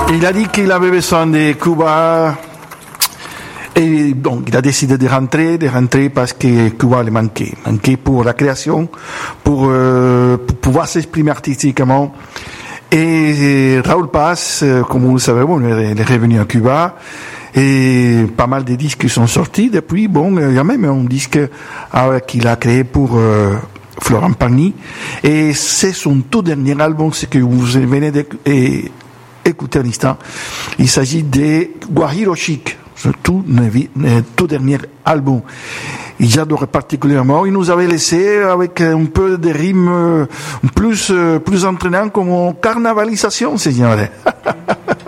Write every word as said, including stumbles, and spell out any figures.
Il a dit qu'il avait besoin de Cuba. Et donc, il a décidé de rentrer, de rentrer parce que Cuba le manquait. Manquait pour la création, pour, euh, pour pouvoir s'exprimer artistiquement. Et Raoul Paz, comme vous le savez, bon, il est revenu à Cuba. Et pas mal de disques sont sortis depuis. Bon, il y a même un disque qu'il a créé pour euh, Florent Pagny. Et c'est son tout dernier album, ce que vous venez d'écouter à l'instant. Il s'agit de Guajiro Chic. Ce tout, tout dernier album. J'adore particulièrement. Il nous avait laissé avec un peu de rimes plus, plus entraînant comme carnavalisation, signore.